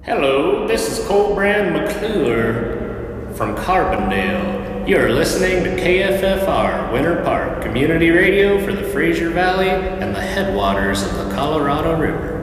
Hello, this is Colbrand McClure from Carbondale. You're listening to KFFR Winter Park Community Radio for the Fraser Valley and the headwaters of the Colorado River.